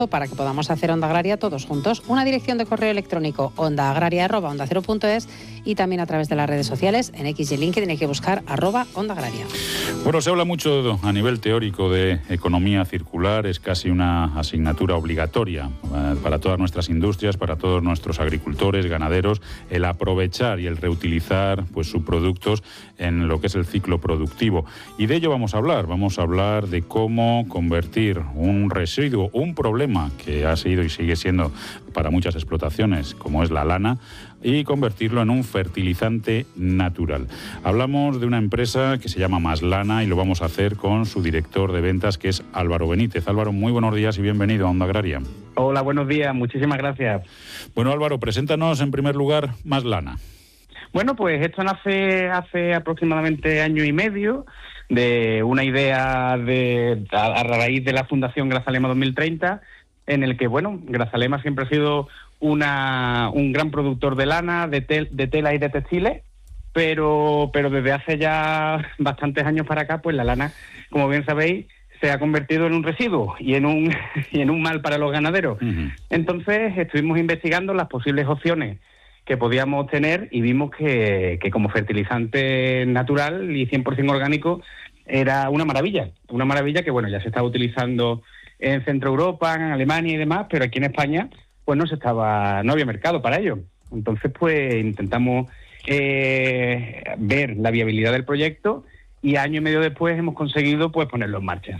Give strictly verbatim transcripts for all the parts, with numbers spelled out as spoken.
para que podamos hacer Onda Agraria todos juntos. Una dirección de correo electrónico ondaagraria arroba onda cero punto es y también a través de las redes sociales en X y LinkedIn hay que buscar arroba Onda Agraria. Bueno, se habla mucho a nivel teórico de economía circular, es casi una asignatura obligatoria para todas nuestras industrias, para todos nuestros agricultores, ganaderos, el aprovechar y el reutilizar pues sus productos en lo que es el ciclo productivo. Y de ello vamos a hablar, vamos a hablar de cómo convertir un residuo, un problema que ha sido y sigue siendo para muchas explotaciones, como es la lana, y convertirlo en un fertilizante natural. Hablamos de una empresa que se llama Maslana y lo vamos a hacer con su director de ventas, que es Álvaro Benítez. Álvaro, muy buenos días y bienvenido a Onda Agraria. Hola, buenos días, muchísimas gracias. Bueno, Álvaro, preséntanos en primer lugar Maslana. Bueno, pues esto nace hace aproximadamente año y medio de una idea de a, a raíz de la Fundación Grazalema dos mil treinta, en el que, bueno, Grazalema siempre ha sido una, un gran productor de lana, de, tel, de tela y de textiles, pero, pero desde hace ya bastantes años para acá, pues la lana, como bien sabéis, se ha convertido en un residuo y en un, y en un mal para los ganaderos. Uh-huh. Entonces estuvimos investigando las posibles opciones que podíamos tener y vimos que, que como fertilizante natural y cien por ciento orgánico era una maravilla, una maravilla que, bueno, ya se está utilizando en Centro Europa, en Alemania y demás, pero aquí en España pues no se estaba, no había mercado para ello. Entonces pues intentamos eh, ver la viabilidad del proyecto y año y medio después hemos conseguido pues ponerlo en marcha.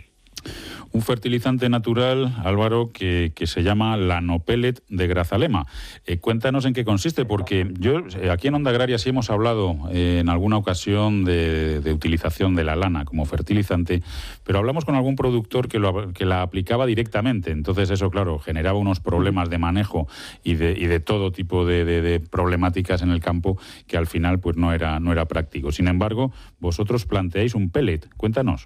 Un fertilizante natural, Álvaro, que, que se llama Lanopellet de Grazalema. Eh, cuéntanos en qué consiste, porque yo eh, aquí en Onda Agraria sí hemos hablado eh, en alguna ocasión de, de utilización de la lana como fertilizante, pero hablamos con algún productor que, lo, que la aplicaba directamente. Entonces eso, claro, generaba unos problemas de manejo y de, y de todo tipo de, de, de problemáticas en el campo que al final pues no era, no era práctico. Sin embargo, vosotros planteáis un pellet. Cuéntanos.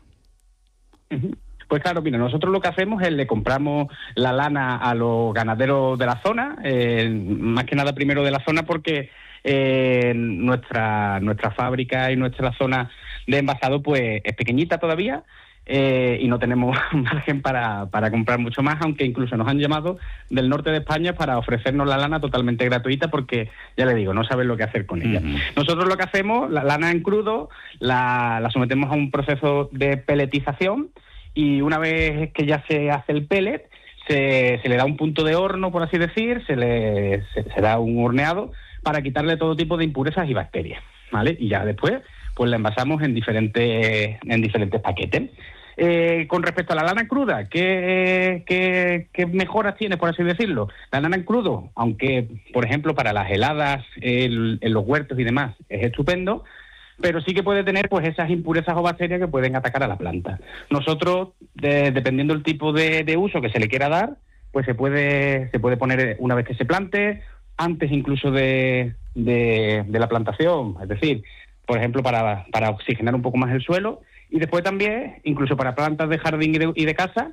Uh-huh. Pues claro, mira, nosotros lo que hacemos es le compramos la lana a los ganaderos de la zona, eh, más que nada primero de la zona porque eh, nuestra nuestra fábrica y nuestra zona de envasado pues es pequeñita todavía eh, y no tenemos margen para, para comprar mucho más, aunque incluso nos han llamado del norte de España para ofrecernos la lana totalmente gratuita porque, ya le digo, no saben lo que hacer con ella. Uh-huh. Nosotros lo que hacemos, la lana en crudo, la, la sometemos a un proceso de peletización. Y una vez que ya se hace el pellet, se, se le da un punto de horno, por así decir, se le se, se da un horneado para quitarle todo tipo de impurezas y bacterias, ¿vale? Y ya después, pues la envasamos en diferentes en diferentes paquetes. Eh, con respecto a la lana cruda, ¿qué, qué, qué mejoras tiene, por así decirlo? La lana en crudo, aunque, por ejemplo, para las heladas, el, en los huertos y demás, es estupendo, pero sí que puede tener pues esas impurezas o bacterias que pueden atacar a la planta. Nosotros, de, dependiendo del tipo de, de uso que se le quiera dar, pues se puede se puede poner una vez que se plante, antes incluso de, de, de la plantación, es decir, por ejemplo, para, para oxigenar un poco más el suelo, y después también, incluso para plantas de jardín y de, y de casa,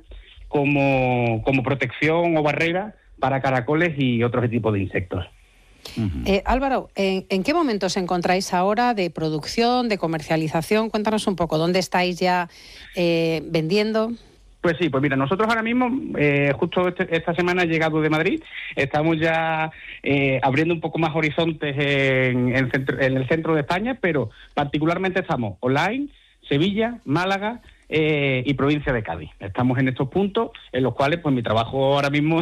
como, como protección o barrera para caracoles y otros tipos de insectos. Uh-huh. Eh, Álvaro, ¿en, ¿en qué momento os encontráis ahora de producción, de comercialización? Cuéntanos un poco, ¿dónde estáis ya eh, vendiendo? Pues sí, pues mira, nosotros ahora mismo, eh, justo este, esta semana he llegado de Madrid, estamos ya eh, abriendo un poco más horizontes en, en, centro, en el centro de España, pero particularmente estamos online, Sevilla, Málaga, Eh, y provincia de Cádiz. Estamos en estos puntos en los cuales pues mi trabajo ahora mismo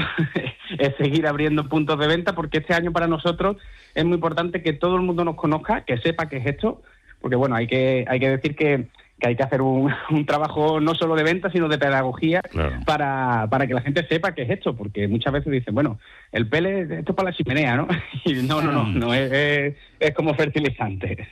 es seguir abriendo puntos de venta, porque este año para nosotros es muy importante que todo el mundo nos conozca, que sepa qué es esto, porque bueno, hay que hay que decir que, que hay que hacer un, un trabajo no solo de venta, sino de pedagogía, claro, para, para que la gente sepa qué es esto, porque muchas veces dicen, bueno, el pellet, esto es para la chimenea, ¿no? Y no, no, no, no es, es, es como fertilizante.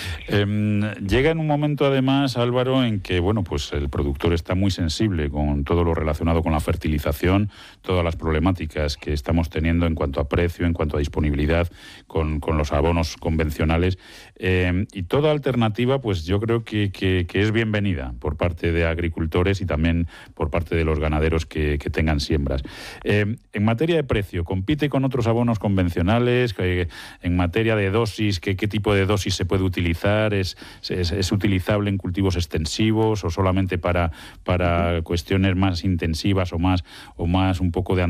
Eh, llega en un momento, además, Álvaro, en que, bueno, pues el productor está muy sensible con todo lo relacionado con la fertilización, todas las problemáticas que estamos teniendo en cuanto a precio, en cuanto a disponibilidad con, con los abonos convencionales, eh, y toda alternativa, pues yo creo que, que, que es bienvenida por parte de agricultores y también por parte de los ganaderos que, que tengan siembras. Eh, en materia de precio, ¿compite con otros abonos convencionales? Eh, en materia de dosis, ¿qué, qué tipo de dosis se puede utilizar? ¿Es, es, es utilizable en cultivos extensivos o solamente para, para cuestiones más intensivas o más, o más un poco de